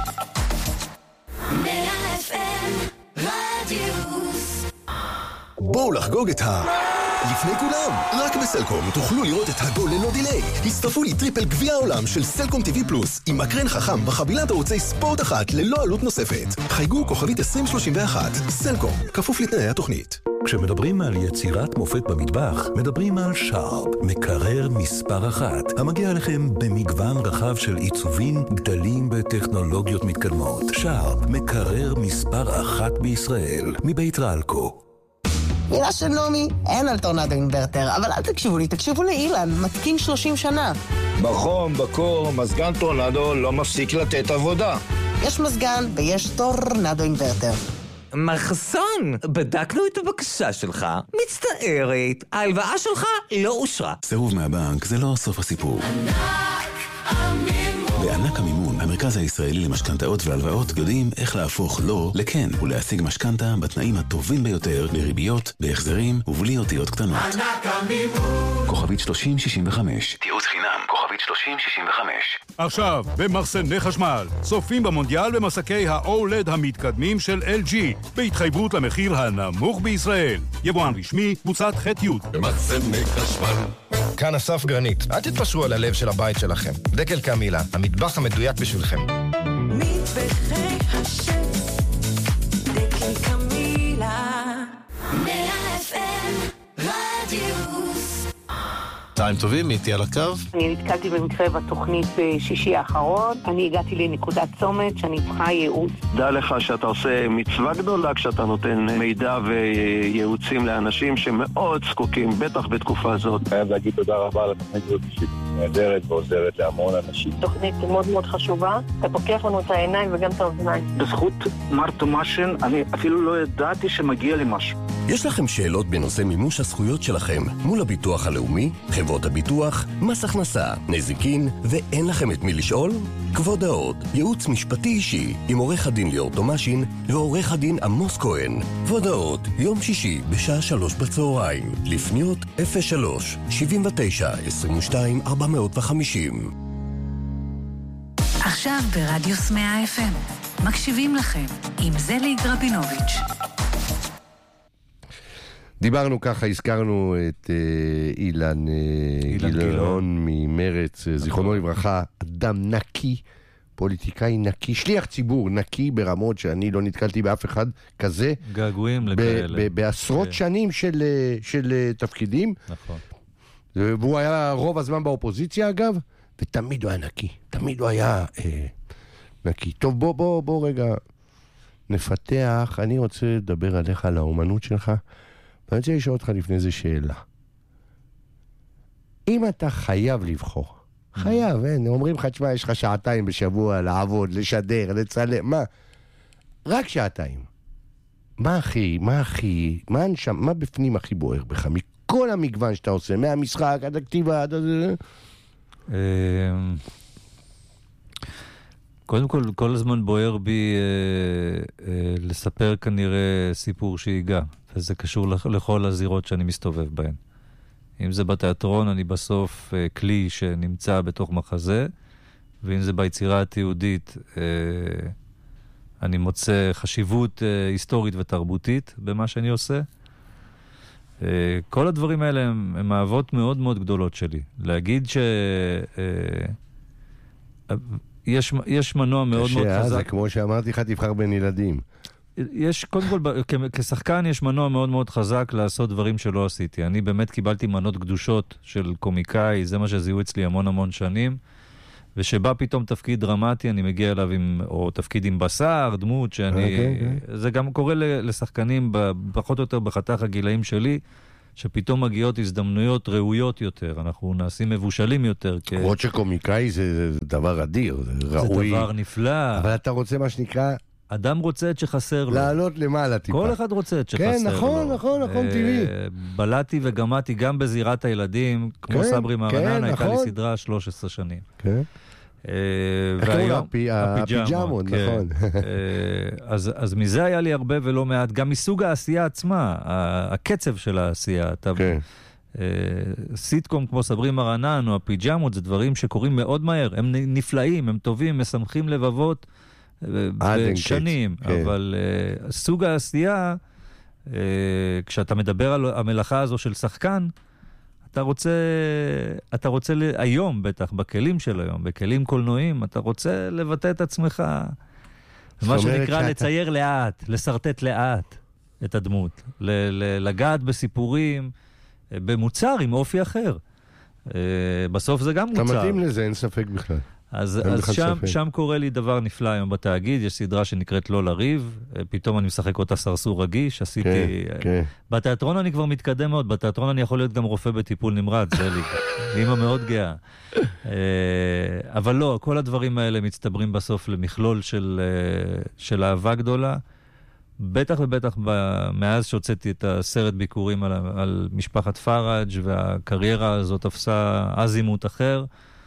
מאה אף אם רדיוס. בואו לחגוג את ה... לפני כולם, רק בסלקום תוכלו לראות את הגול ללא דיליי. הצטרפו לי טריפל גביע העולם של סלקום טיווי פלוס עם מקרן חכם בחבילת ערוצי ספורט אחת ללא עלות נוספת. חייגו כוכבית עשרים שלושים ואחת. סלקום, כפוף לתנאי התוכנית. כשמדברים על יצירת מופת במטבח, מדברים על שרפ, מקרר מספר אחת, המגיע לכם במגוון רחב של עיצובים, גדלים וטכנולוגיות מתקדמות. שרפ, מקרר מספר אחת בישראל, מבית רלקו. מילה של נומי, אין על טורנדו אינברטר, אבל אל תקשיבו לי, תקשיבו לאילן, מתקין שלושים שנה. בחום, בקור, מזגן טורנדו לא מפסיק לתת עבודה. יש מזגן ויש טורנדו אינברטר. מחסון, בדקנו את הבקשה שלך, מצטערת, ההלוואה שלך לא אושרה. סירוב מהבנק זה לא סוף הסיפור. בענק המימון, המרכז הישראלי למשכנתאות והלוואות, יודעים איך להפוך לא לכן ולהשיג משכנתה בתנאים הטובים ביותר, לריביות, בהחזרים ובלי אותיות קטנות. ענק המימון. כוכבית שלושים שישים וחמש. תיעוץ חינם, כוכבית שלושים שישים וחמש. עכשיו, במחסני חשמל, סופים במונדיאל במסקי ה-אולד המתקדמים של אל ג'י, בהתחייבות למחיר הנמוך בישראל. יבואן רשמי, קבוצת ח'-י'. במחסני חשמל. כאן אסף גרנית, אל תתפשרו על הלב של הבית שלכם. דקל קמילה, המטבח המדויק בשבילכם. מטבחי השף, דקל קמילה. מאה אף אם רדיוס. צהריים טובים, איתי על הקו. אני נתקלתי במקרה בתוכנית בשישי האחרון. אני הגעתי לנקודת צומת שאני צריכה ייעוץ. דע לך שאתה עושה מצווה גדולה כשאתה נותן מידע וייעוצים לאנשים שמאוד זקוקים, בטח בתקופה הזאת. חייב להגיד תודה רבה על התוכנית הזאת שהיא נהדרת ועוזרת להמון אנשים. תוכנית מאוד מאוד חשובה. אתה פוקח לנו את העיניים וגם את האוזניים. בזכות מר תומאשן, אני אפילו לא ידעתי שמגיע לי משהו. יש לכם שאלות בנושא מימוש הזכויות שלכם מול הביטוח הלאומי, חברות הביטוח, מס הכנסה, נזיקין, ואין לכם את מי לשאול? כבוד האוד, ייעוץ משפטי אישי עם עורך הדין ליאור תומאשין ועורך הדין עמוס כהן. כבוד האוד, יום שישי בשעה שלוש בצהריים, לפניות אפס שלוש שבעים ותשע עשרים ושתיים ארבע מאות וחמישים. עכשיו ברדיוס מאה אף אם, מקשיבים לכם עם זליג רבינוביץ'. דיברנו ככה, הזכרנו את אילן גילאון ממרץ, זיכרונו לברכה, אדם נקי, פוליטיקאי נקי, שליח ציבור נקי ברמות שאני לא נתקלתי באף אחד כזה. געגועים לכאלה. בעשרות שנים של תפקידים. נכון. והוא היה רוב הזמן באופוזיציה אגב, ותמיד הוא היה נקי, תמיד הוא היה נקי. טוב, בוא, בוא, בוא רגע נפתח, אני רוצה לדבר עליך, על האומנות שלך. ואני רוצה לשאול אותך לפני זה שאלה. אם אתה חייב לבחור, חייב, אין, אומרים לך, תשמע, יש לך שעתיים בשבוע לעבוד, לשדר, לצלם, מה? רק שעתיים. מה הכי, מה הכי, מה אנשם, מה בפנים הכי בוער בך? מכל המגוון שאתה עושה, מהמשחק, עד הכתיבה, עד... קודם כל, כל הזמן בוער בי אה, אה, לספר כנראה סיפור שיגע, וזה קשור לכל הזירות שאני מסתובב בהן. אם זה בתיאטרון, אני בסוף אה, כלי שנמצא בתוך מחזה, ואם זה ביצירה התיעודית, אה, אני מוצא חשיבות אה, היסטורית ותרבותית במה שאני עושה. אה, כל הדברים האלה הם, הם אהבות מאוד מאוד גדולות שלי. להגיד ש... אה, יש, יש מנוע מאוד מאוד חזק. זה כמו שאמרתי לך, תבחר בין ילדים. יש, קודם כל, כשחקן יש מנוע מאוד מאוד חזק לעשות דברים שלא עשיתי. אני באמת קיבלתי מנות קדושות של קומיקאי, זה מה שזיהו אצלי המון המון שנים, ושבא פתאום תפקיד דרמטי, אני מגיע אליו עם, או תפקיד עם בשר, דמות, שאני, okay, okay. זה גם קורה לשחקנים פחות או יותר בחתך הגילאים שלי, שפתאום מגיעות הזדמנויות ראויות יותר, אנחנו נעשים מבושלים יותר. למרות שקומיקאי זה, זה דבר אדיר, זה ראוי. זה דבר נפלא. אבל אתה רוצה מה שנקרא... אדם רוצה את שחסר לו. לעלות למעלה טיפה. כל אחד רוצה את שחסר לו. כן, נכון, נכון, נכון, טבעי. בלעתי וגמתי גם בזירת הילדים, כמו סברי מרנן, הייתה לי סדרה שלוש עשרה שנים. כן. והיום, הפיג'מות, נכון. אז מזה היה לי הרבה ולא מעט, גם מסוג העשייה עצמה, הקצב של העשייה. סיטקום כמו סברי מרנן או הפיג'מות, זה דברים שקורים מאוד מהר, הם נפלאים, הם טובים, משמחים לבבות, בשנים, אבל סוג העשייה, כשאתה מדבר על המלאכה הזו של שחקן, אתה רוצה, אתה רוצה היום, בטח, בכלים של היום, בכלים קולנועיים, אתה רוצה לבטא את עצמך, מה שנקרא לצייר לאט, לסרטט לאט את הדמות, לגעת בסיפורים, במוצר עם אופי אחר. בסוף זה גם מוצר. אתה מתאים לזה, אין ספק בכלל. אז, אז שם, שם קורה לי דבר נפלא היום בתאגיד, יש סדרה שנקראת לא לריב, פתאום אני משחק אותה סרסור רגיש, עשיתי... כן, כן. בתיאטרון אני כבר מתקדם מאוד, בתיאטרון אני יכול להיות גם רופא בטיפול נמרץ, זה לי, אמא מאוד גאה. אבל לא, כל הדברים האלה מצטברים בסוף למכלול של, של אהבה גדולה, בטח ובטח מאז שהוצאתי את הסרט ביקורים על, על משפחת פראג' והקריירה הזאת תפסה אזימות אחר,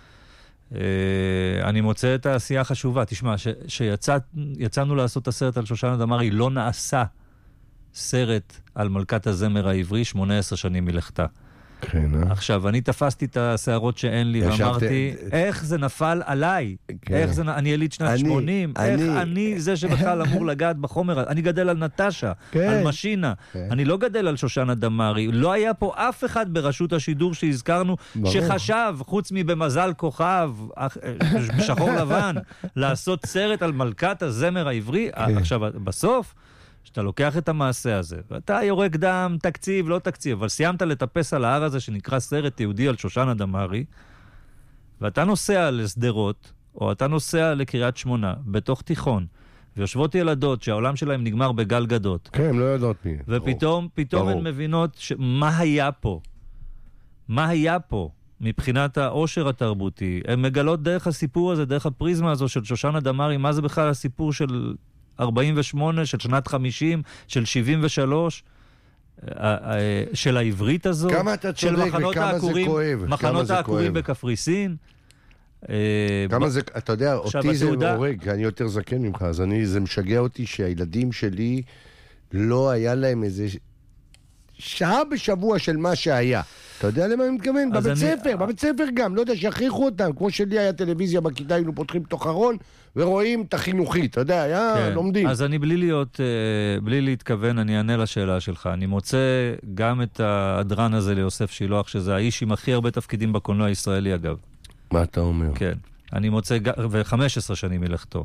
אני מוצא את העשייה החשובה. תשמע, שיצאנו לעשות את הסרט על שושנה דמארי, לא נעשה סרט על מלכת הזמר העברי שמונה עשרה שנים מלכתה. כן, אה? עכשיו, אני תפסתי את השערות שאין לי, ואמרתי, איך זה נפל עליי? איך זה, אני יליד שנת שמונים, איך אני זה שבכלל אמור לגעת בחומר? אני גדל על נטשה, על משינה, אני לא גדל על שושנה דמארי, לא היה פה אף אחד ברשות השידור שהזכרנו, שחשב, חוץ מבמזל כוכב, בשחור לבן, לעשות סרט על מלכת הזמר העברי. עכשיו, בסוף, שאתה לוקח את המעשה הזה, ואתה יורק דם, תקציב, לא תקציב, אבל סיימת לטפס על ההר הזה שנקרא סרט יהודי על שושנה דמארי, ואתה נוסע לסדרות, או אתה נוסע לקריית שמונה, בתוך תיכון, ויושבות ילדות שהעולם שלהם נגמר בגל גדות. כן, הם לא יודעות מי. ופתאום, פתאום הן מבינות ש... מה היה פה? מה היה פה? מבחינת העושר התרבותי. הן מגלות דרך הסיפור הזה, דרך הפריזמה הזו של שושנה דמארי, מה זה בכלל הסיפור של... ארבעים ושמונה, של שנת חמישים, של שבעים ושלוש, של העברית הזו, כמה אתה צודק וכמה זה כואב. מחנות העקורים בקפריסין. כמה זה, אתה יודע, אותי זה הורג, אני יותר זקן ממך, אז אני, זה משגע אותי שהילדים שלי לא היה להם איזה שעה בשבוע של מה שהיה. אתה יודע למה אני מתכוון? בבית ספר, בבית ספר גם, לא יודע, שיכריחו אותם, כמו שלי היה טלוויזיה בכיתה, היינו פותחים תוך ארון, ורואים את החינוכית, אתה יודע, היה לומדים. אז אני בלי להיות, בלי להתכוון, אני אענה לשאלה שלך. אני מוצא גם את האדרן הזה ליוסף שילוח, שזה האיש עם הכי הרבה תפקידים בקולנוע הישראלי, אגב. מה אתה אומר? כן. אני מוצא, ו-חמש עשרה שנים מלכתו.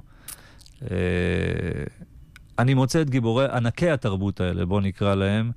אני מוצא את גיבורי, ענקי התרבות האלה, בוא נקרא להם,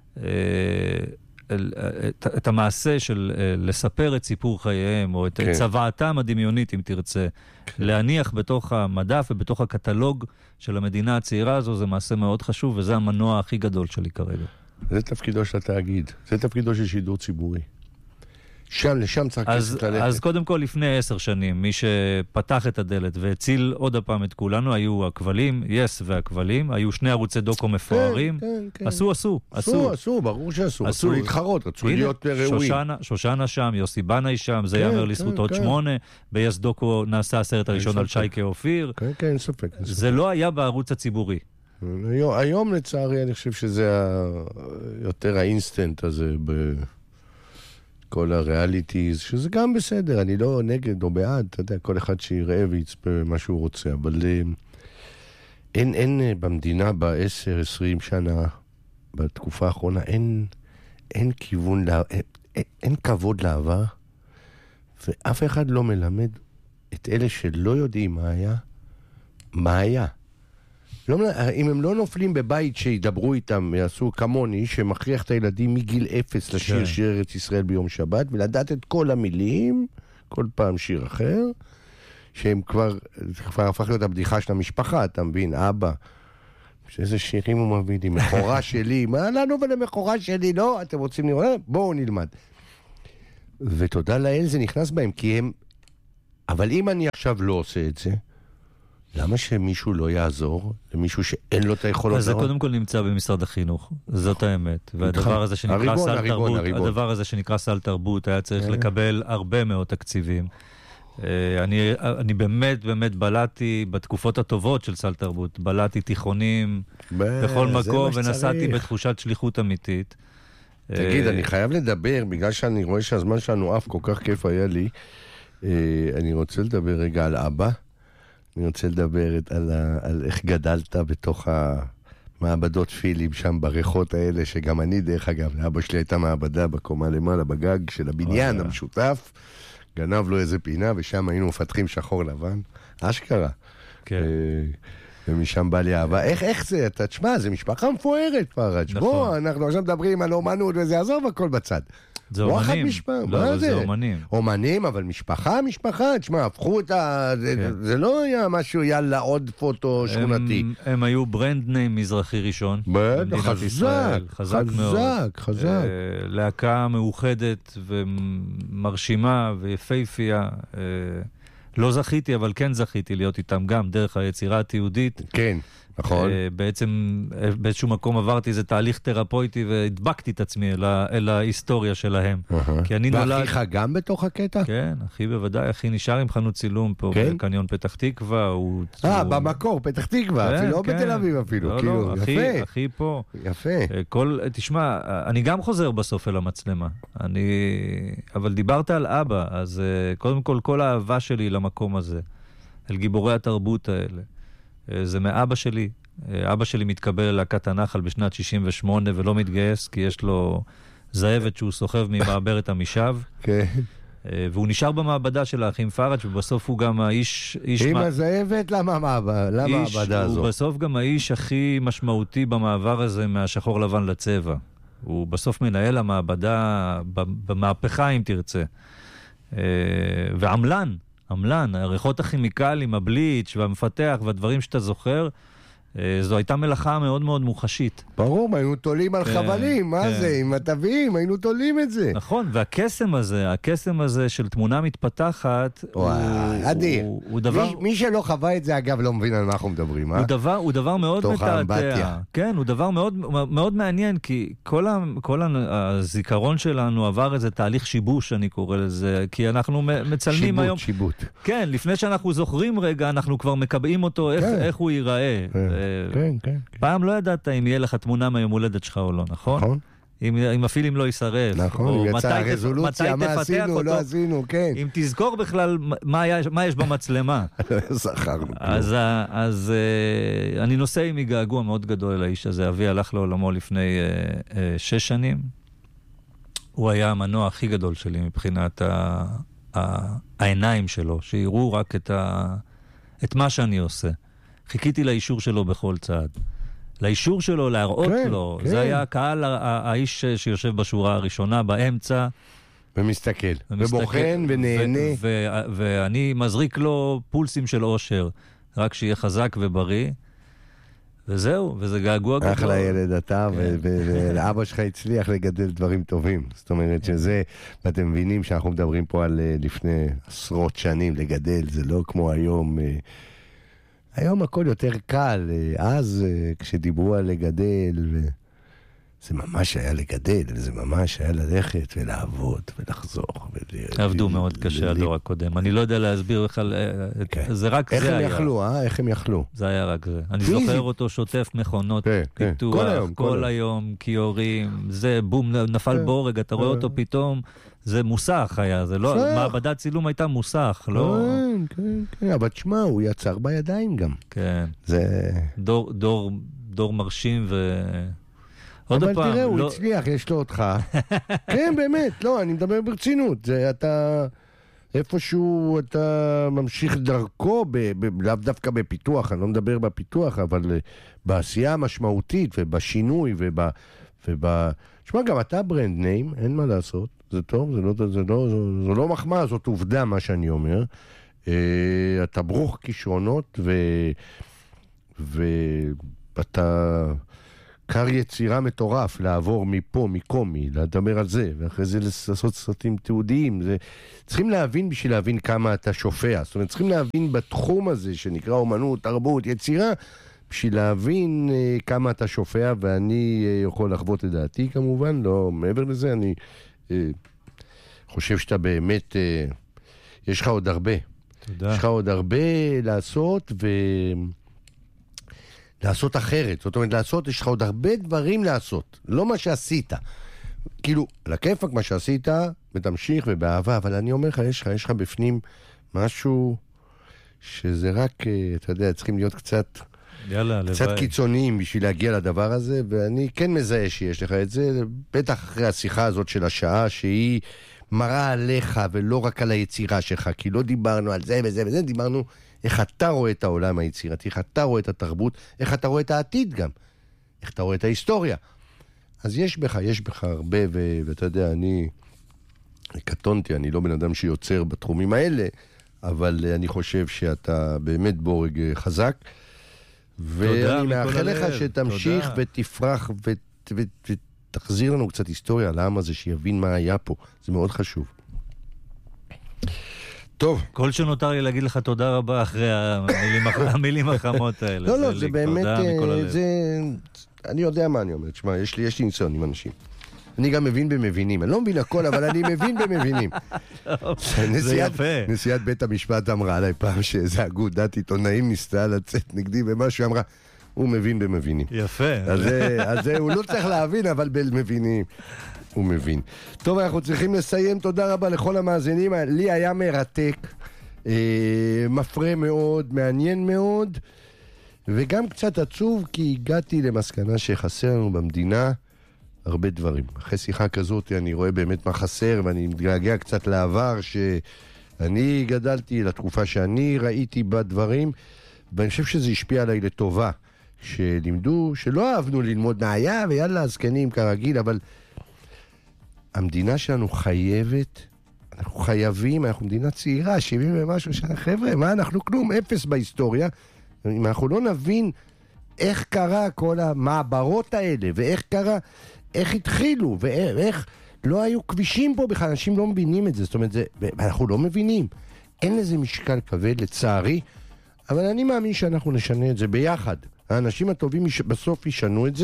את, את המעשה של לספר את סיפור חייהם, או את כן. צוואתם הדמיונית, אם תרצה, כן. להניח בתוך המדף ובתוך הקטלוג של המדינה הצעירה הזו, זה מעשה מאוד חשוב, וזה המנוע הכי גדול שלי כרגע. זה תפקידו של התאגיד, זה תפקידו של שידור ציבורי. שם, לשם צריך כסף ללכת. אז קודם כל, לפני עשר שנים, מי שפתח את הדלת והציל עוד הפעם את כולנו, היו הכבלים, יס והכבלים, היו שני ערוצי דוקו מפוארים. כן, כן, כן. עשו, עשו, עשו. עשו, ברור שעשו. רצו להתחרות, רצו להיות ראויים. שושנה שם, יוסי בנאי שם, זה יאמר לזכותו עוד שמונה. ביס דוקו נעשה הסרט הראשון על שייקה אופיר. כן, כן, ספק. זה לא היה בערוץ הציבורי. היום, לצערי, אני חושב שזה יותר האינסטנט הזה ב... כל הריאליטיז, שזה גם בסדר, אני לא נגד או בעד, אתה יודע, כל אחד שיראה ויצפה מה שהוא רוצה, אבל אין, אין במדינה בעשר, עשרים שנה, בתקופה האחרונה, אין, אין כיוון, אין, אין כבוד לעבר, ואף אחד לא מלמד את אלה שלא יודעים מה היה, מה היה. לא, אם הם לא נופלים בבית שידברו איתם, יעשו כמוני, שמכריח את הילדים מגיל אפס לשיר שיר ארץ ישראל ביום שבת, ולדעת את כל המילים, כל פעם שיר אחר, שהם כבר, זה כבר הפך להיות הבדיחה של המשפחה, אתה מבין, אבא. שאיזה שירים הוא מביא לי, מכורה שלי, מה לנו ולמכורה שלי, לא, אתם רוצים לראות? בואו נלמד. ותודה לאל זה נכנס בהם, כי הם... אבל אם אני עכשיו לא עושה את זה, למה שמישהו לא יעזור למישהו שאין לו את היכולות? אז זה קודם כל נמצא במשרד החינוך, זאת האמת. והדבר הזה שנקרא סל תרבות, הדבר הזה שנקרא סל תרבות, היה צריך לקבל הרבה מאוד תקציבים. אני, אני באמת, באמת בלעתי בתקופות הטובות של סל תרבות, בלעתי תיכונים בכל מקום ונסעתי בתחושת שליחות אמיתית. תגיד, אני חייב לדבר, בגלל שאני רואה שהזמן שלנו אף כל כך כיף היה לי, אני רוצה לדבר רגע על אבא, אני רוצה לדבר על, על איך גדלת בתוך המעבדות פילים שם בריחות האלה, שגם אני דרך אגב, לאבא שלי הייתה מעבדה בקומה למעלה, בגג של הבניין המשותף, גנב לו איזה פינה, ושם היינו מפתחים שחור לבן. אשכרה. כן. ומשם בא לי אהבה. איך, איך זה? אתה תשמע, זה משפחה מפוארת, פרץ'. נכון. בוא, אנחנו עכשיו מדברים על אומנות, וזה יעזוב הכל בצד. זה אומנים. לא, אבל זה אומנים. אומנים, אבל משפחה, משפחה. תשמע, הפכו את ה... זה לא היה משהו, יאללה, עוד פוטו שכונתי. הם היו ברנד ניים מזרחי ראשון. במדינת ישראל. חזק מאוד. חזק, חזק. להקה מאוחדת ומרשימה ויפהפייה. לא זכיתי, אבל כן זכיתי להיות איתם גם דרך היצירה התיעודית. כן. נכון. בעצם באיזשהו מקום עברתי איזה תהליך תרפויטי והדבקתי את עצמי אל, אל ההיסטוריה שלהם. כי אני נולד... ואחיך גם בתוך הקטע? כן, אחי בוודאי, אחי נשאר עם חנות צילום פה כן? בקניון פתח תקווה. הוא... אה, הוא... במקור, פתח תקווה, כן, אפילו, לא כן. בתל אביב אפילו. לא, כאילו, לא, יפה. אחי, אחי פה. יפה. כל, תשמע, אני גם חוזר בסוף אל המצלמה. אני... אבל דיברת על אבא, אז קודם כל, כל האהבה שלי למקום הזה, אל גיבורי התרבות האלה. זה מאבא שלי. אבא שלי מתקבל ללהקת הנחל בשנת שישים ושמונה ולא מתגייס כי יש לו זאבת שהוא סוחב ממעברת המשב. כן. והוא נשאר במעבדה של האחים פראג' ובסוף הוא גם האיש... עם הזאבת, למה המעבדה הזו? הוא בסוף גם האיש הכי משמעותי במעבר הזה מהשחור לבן לצבע. הוא בסוף מנהל המעבדה במהפכה אם תרצה. ועמלן. עמלן, העריכות הכימיקליים, הבליץ' והמפתח והדברים שאתה זוכר, זו הייתה מלאכה מאוד מאוד מוחשית. ברור, היינו תולים על חבלים, מה זה? עם התווים, היינו תולים את זה. נכון, והקסם הזה, הקסם הזה של תמונה מתפתחת, אדיר. מי שלא חווה את זה, אגב, לא מבין על מה אנחנו מדברים, אה? הוא דבר מאוד מתעתע. כן, הוא דבר מאוד מעניין, כי כל הזיכרון שלנו עבר איזה תהליך שיבוש, אני קורא לזה, כי אנחנו מצלמים היום... שיבוט, שיבוט. כן, לפני שאנחנו זוכרים רגע, אנחנו כבר מקבעים אותו, איך הוא ייראה. כן, כן. פעם לא ידעת אם יהיה לך תמונה מהיום הולדת שלך או לא, נכון? נכון. אם הפילים לא יישרף. נכון, אם יצא הרזולוציה, מה עשינו, לא עשינו, כן. אם תזכור בכלל מה יש במצלמה. זכרנו. אז אני נוסע עם געגוע מאוד גדול אל האיש הזה. אבי הלך לעולמו לפני שש שנים. הוא היה המנוע הכי גדול שלי מבחינת העיניים שלו, שיראו רק את מה שאני עושה. חיכיתי לאישור שלו בכל צעד. לאישור שלו, להראות כן, לו. כן. זה היה הקהל, האיש שיושב בשורה הראשונה, באמצע. ומסתכל, ומסתכל ובוחן ונהנה. ו- ו- ו- ואני מזריק לו פולסים של אושר, רק שיהיה חזק ובריא. וזהו, וזה געגוע גדול. אחלה ילד אתה, ואבא שלך הצליח לגדל דברים טובים. זאת אומרת שזה, ואתם מבינים שאנחנו מדברים פה על לפני עשרות שנים לגדל, זה לא כמו היום... היום הכל יותר קל, אז כשדיברו על לגדל, זה ממש היה לגדל, זה ממש היה ללכת ולעבוד ולחזור. עבדו מאוד קשה הדור הקודם, אני לא יודע להסביר בכלל, זה רק זה היה. איך הם יכלו, אה? איך הם יכלו? זה היה רק זה. אני זוכר אותו שוטף מכונות, פיתוח, כל היום, כיורים, זה בום, נפל בורג, אתה רואה אותו פתאום, זה מוסך היה, זה לא, מעבדת צילום הייתה מוסך, לא... כן, כן, כן, אבל תשמע, הוא יצר בידיים גם. כן. זה... דור, דור, דור מרשים ו... אבל תראה, הוא הצליח, יש לו אותך. כן, באמת, לא, אני מדבר ברצינות. זה אתה... איפשהו אתה ממשיך דרכו, לאו דווקא בפיתוח, אני לא מדבר בפיתוח, אבל בעשייה המשמעותית ובשינוי וב... תשמע, גם אתה ברנד ניים, אין מה לעשות. זה טוב, זה לא, זה לא, זה לא מחמאה, זאת עובדה מה שאני אומר. ואתה ברוך כישרונות, ו... ואתה קר יצירה מטורף, לעבור מפה, מקומי, לדבר על זה, ואחרי זה לעשות סרטים תיעודיים. זה... צריכים להבין בשביל להבין כמה אתה שופע. זאת אומרת, צריכים להבין בתחום הזה, שנקרא אומנות, תרבות, יצירה, בשביל להבין אה, כמה אתה שופע, ואני אה, יכול לחוות את דעתי כמובן, לא מעבר לזה, אני אה, חושב שאתה באמת, אה, יש לך עוד הרבה. תודה. יש לך עוד הרבה לעשות, ו... לעשות אחרת. זאת אומרת, לעשות, יש לך עוד הרבה דברים לעשות. לא מה שעשית. כאילו, לכיפק מה שעשית, ותמשיך ובאהבה, אבל אני אומר לך, יש לך, יש לך בפנים משהו שזה רק, אתה יודע, צריכים להיות קצת... יאללה, קצת לוואי. קיצוניים בשביל להגיע לדבר הזה, ואני כן מזהה שיש לך את זה, בטח אחרי השיחה הזאת של השעה, שהיא מראה עליך ולא רק על היצירה שלך, כי לא דיברנו על זה וזה וזה, דיברנו איך אתה רואה את העולם היצירתי, איך אתה רואה את התרבות, איך אתה רואה את העתיד גם, איך אתה רואה את ההיסטוריה. אז יש בך, יש בך הרבה, ו- ואתה יודע, אני קטונתי, אני לא בן אדם שיוצר בתחומים האלה, אבל אני חושב שאתה באמת בורג חזק, ואני מאחל לך שתמשיך ותפרח ות, ות, ותחזיר לנו קצת היסטוריה על העם הזה, שיבין מה היה פה. זה מאוד חשוב. טוב. כל שנותר לי להגיד לך תודה רבה אחרי המילים, המילים החמות האלה. לא, לא, זה באמת, זה, אני יודע מה אני אומר. תשמע, יש לי, יש לי ניסיון עם אנשים. אני גם מבין במבינים. אני לא מבין הכל, אבל אני מבין במבינים. זה יפה. נשיאת בית המשפט אמרה עליי פעם שאיזה אגודת עיתונאים ניסתה לצאת נגדי במשהו, אמרה, הוא מבין במבינים. יפה. אז זה, הוא לא צריך להבין, אבל במבינים. הוא מבין. טוב, אנחנו צריכים לסיים. תודה רבה לכל המאזינים. לי היה מרתק, אה, מפרה מאוד, מעניין מאוד, וגם קצת עצוב, כי הגעתי למסקנה שחסר לנו במדינה הרבה דברים. אחרי שיחה כזאת אני רואה באמת מה חסר, ואני מתגעגע קצת לעבר שאני גדלתי, לתקופה שאני ראיתי בדברים, ואני חושב שזה השפיע עליי לטובה. שלימדו, שלא אהבנו ללמוד נעיה, ויאללה, זקנים כרגיל, אבל המדינה שלנו חייבת, אנחנו חייבים, אנחנו מדינה צעירה, שבעים ומשהו שנה, חבר'ה, מה אנחנו כלום, אפס בהיסטוריה. אם אנחנו לא נבין איך קרה כל המעברות האלה, ואיך קרה, איך התחילו, ואיך לא היו כבישים פה בכלל, אנשים לא מבינים את זה, זאת אומרת, זה, אנחנו לא מבינים. אין לזה משקל כבד, לצערי, אבל אני מאמין שאנחנו נשנה את זה ביחד. האנשים הטובים בסוף ישנו את זה,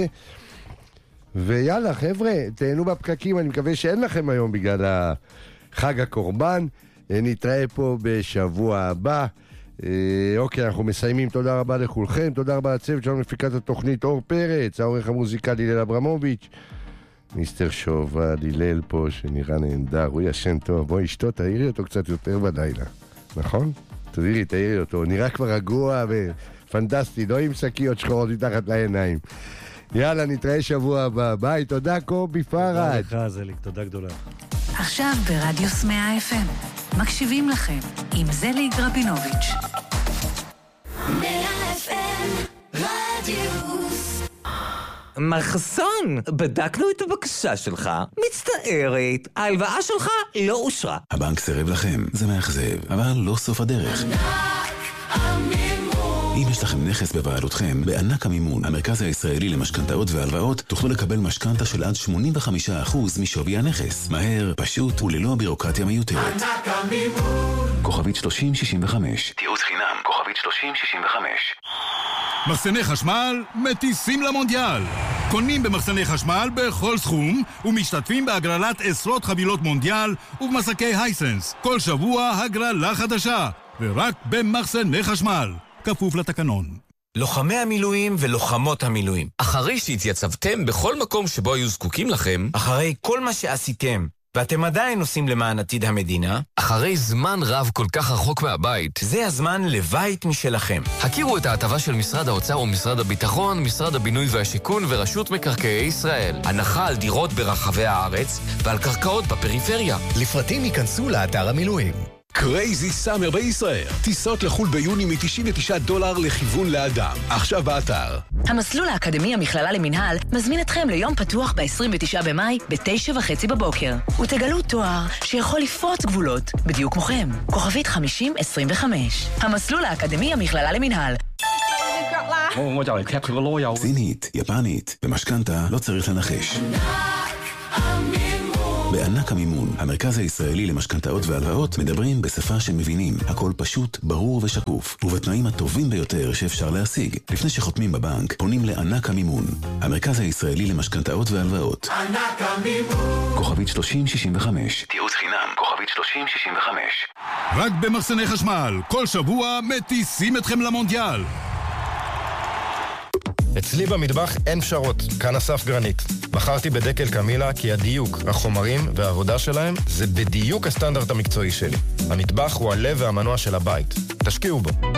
ויאללה, חבר'ה, תהנו בפקקים, אני מקווה שאין לכם היום בגלל חג הקורבן. נתראה פה בשבוע הבא. אוקיי, אנחנו מסיימים. תודה רבה לכולכם, תודה רבה לצוות שלנו, מפיקת התוכנית אור פרץ, העורך המוזיקלי ליל אברמוביץ', מיסטר שובה לילל פה שנראה נהדר, הוא ישן טוב. בואי אשתו, תאירי אותו קצת יותר בלילה, נכון? תאירי, תאירי אותו, נראה כבר רגוע ופנטסטי, לא עם שקיות שחורות מתחת לעיניים. יאללה, נתראה שבוע הבא. ביי, תודה קובי פרד. תודה לך, זליק, תודה גדולה. עכשיו ברדיוס מאה אף אם. מקשיבים לכם עם זליק רבינוביץ'. מאה אף אם רדיוס. מחסון, בדקנו את הבקשה שלך. מצטערת, ההלוואה שלך לא אושרה. הבנק סירב לכם, זה מאכזב, אבל לא סוף הדרך. אם יש לכם נכס בבעלותכם, בענק המימון, המרכז הישראלי למשכנתאות והלוואות, תוכלו לקבל משכנתה של עד שמונים וחמישה אחוז משווי הנכס. מהר, פשוט וללא בירוקרטיה מיותרת. ענק המימון. כוכבית שלושים שישים וחמש. תיעוץ חינם, כוכבית שלושים שישים וחמש. מחסני חשמל מטיסים למונדיאל. קונים במחסני חשמל בכל סכום ומשתתפים בהגרלת עשרות חבילות מונדיאל ובמסקי הייסנס. כל שבוע הגרלה חדשה, ורק במחסני חשמל. כפוף לתקנון. לוחמי המילואים ולוחמות המילואים, אחרי שהתייצבתם בכל מקום שבו היו זקוקים לכם, אחרי כל מה שעשיתם, ואתם עדיין עושים למען עתיד המדינה, אחרי זמן רב כל כך רחוק מהבית, זה הזמן לבית משלכם. הכירו את ההטבה של משרד האוצר ומשרד הביטחון, משרד הבינוי והשיכון ורשות מקרקעי ישראל. הנחה על דירות ברחבי הארץ ועל קרקעות בפריפריה. לפרטים ייכנסו לאתר המילואים. קרייזי סאמר בישראל. טיסות לחול ביוני מ-תשעים ותשעה דולר לכיוון לאדם. עכשיו באתר. המסלול האקדמי המכללה למנהל מזמין אתכם ליום פתוח ב-עשרים ותשעה במאי בתשע וחצי בבוקר. ותגלו תואר שיכול לפרוץ גבולות, בדיוק כמוכם. כוכבית חמישים עשרים וחמש. המסלול האקדמי המכללה למנהל. סינית, יפנית, במשכנתה לא צריך לנחש. בענק המימון, המרכז הישראלי למשכנתאות והלוואות, מדברים בשפה שמבינים. הכל פשוט, ברור ושקוף, ובתנאים הטובים ביותר שאפשר להשיג. לפני שחותמים בבנק, פונים לענק המימון. המרכז הישראלי למשכנתאות והלוואות. ענק המימון. כוכבית שלושים שישים וחמש. תיעוץ חינם, כוכבית שלושים שישים וחמש. רק במחסני חשמל, כל שבוע מטיסים אתכם למונדיאל. אצלי במטבח אין פשרות, כאן אסף גרנית. בחרתי בדקל קמילה כי הדיוק, החומרים והעבודה שלהם זה בדיוק הסטנדרט המקצועי שלי. המטבח הוא הלב והמנוע של הבית. תשקיעו בו.